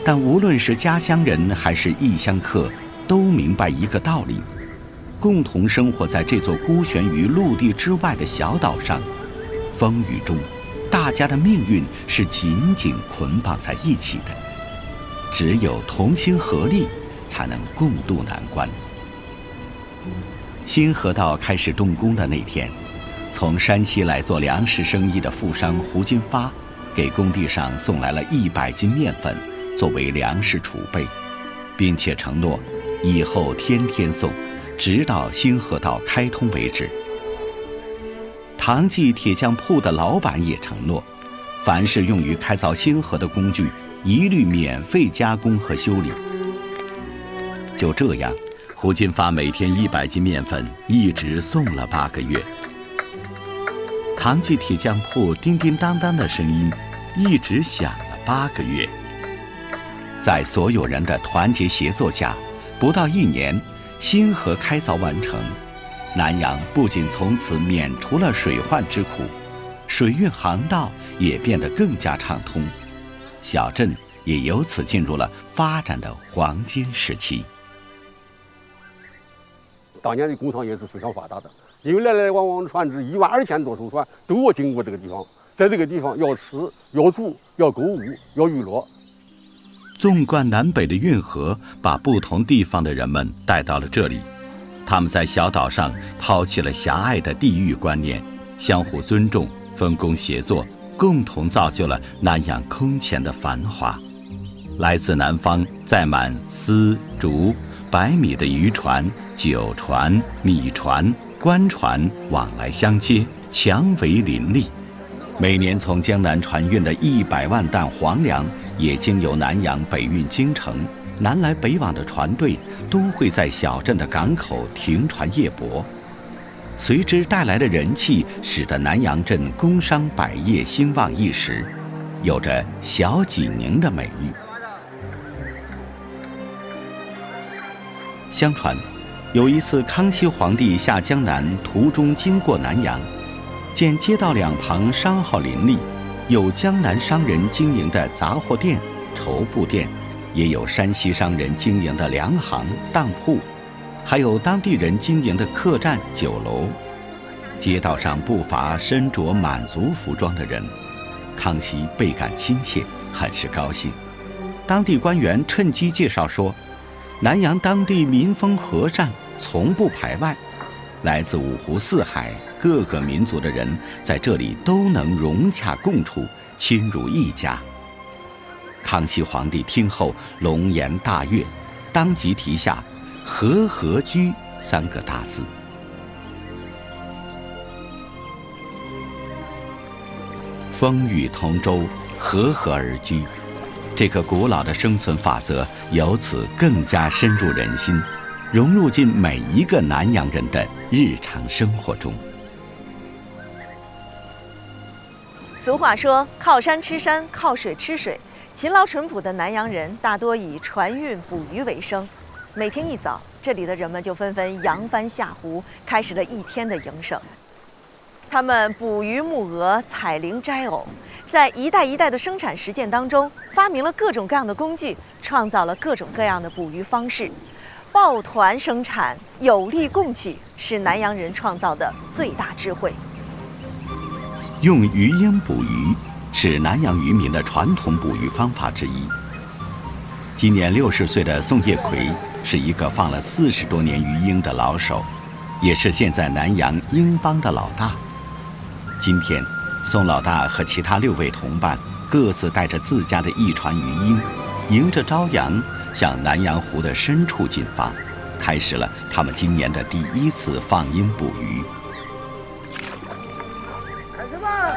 但无论是家乡人还是异乡客，都明白一个道理：共同生活在这座孤悬于陆地之外的小岛上，风雨中，大家的命运是紧紧捆绑在一起的。只有同心合力，才能共度难关。新河道开始动工的那天，从山西来做粮食生意的富商胡金发，给工地上送来了100斤面粉，作为粮食储备，并且承诺以后天天送，直到新河道开通为止。唐记铁匠铺的老板也承诺，凡是用于开凿新河的工具，一律免费加工和修理。就这样，胡金发每天100斤面粉，一直送了8个月。唐记铁匠铺叮叮当当的声音一直响了8个月。在所有人的团结协作下，不到1年，新河开凿完成。南阳不仅从此免除了水患之苦，水运航道也变得更加畅通，小镇也由此进入了发展的黄金时期。 当年的工厂也是非常发达的，因为来来往往的船只12000多艘船都要经过这个地方，在这个地方要吃、要住、要购物、要娱乐。 纵贯南北的运河把不同地方的人们带到了这里，他们在小岛上抛弃了狭隘的地域观念，相互尊重，分工协作，共同造就了南阳空前的繁华。来自南方载满丝、竹、白米的渔船、酒船、米船、官船往来相接，强为林立。每年从江南船运的100万担黄粮，也经由南阳北运京城，南来北往的船队都会在小镇的港口停船夜泊。随之带来的人气，使得南阳镇工商百业兴旺一时，有着小济宁的美誉。相传，有一次康熙皇帝下江南途中经过南阳，见街道两旁商号林立，有江南商人经营的杂货店、绸布店，也有山西商人经营的粮行、当铺，还有当地人经营的客栈、酒楼。街道上不乏身着满族服装的人，康熙倍感亲切，很是高兴。当地官员趁机介绍说，南阳当地民风和善，从不排外，来自五湖四海各个民族的人在这里都能融洽共处，亲如一家。康熙皇帝听后龙颜大悦，当即题下“和合居”3个大字。风雨同舟，和合而居，这个古老的生存法则由此更加深入人心，融入进每一个南阳人的日常生活中。 俗话说，靠山吃山，靠水吃水。勤劳淳朴的南阳人大多以船运捕鱼为生，每天一早，这里的人们就纷纷扬帆下湖，开始了一天的营生。他们捕鱼牧鹅、采菱摘藕，在一代一代的生产实践当中，发明了各种各样的工具，创造了各种各样的捕鱼方式。抱团生产，有力共取，是南阳人创造的最大智慧。 用鱼鹰捕鱼是南阳渔民的传统捕鱼方法之一。今年60岁的宋业奎是一个放了40多年鱼鹰的老手，也是现在南阳鹰帮的老大。今天，宋老大和其他6位同伴各自带着自家的一船鱼鹰，迎着朝阳向南阳湖的深处进发，开始了他们今年的第1次放鹰捕鱼。 开始吧！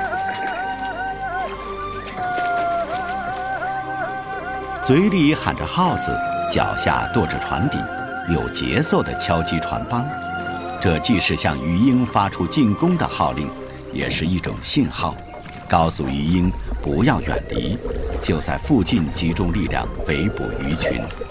嘴里喊着号子，脚下跺着船底，有节奏地敲击船帮。这既是向鱼鹰发出进攻的号令，也是一种信号，告诉鱼鹰不要远离，就在附近集中力量围捕鱼群。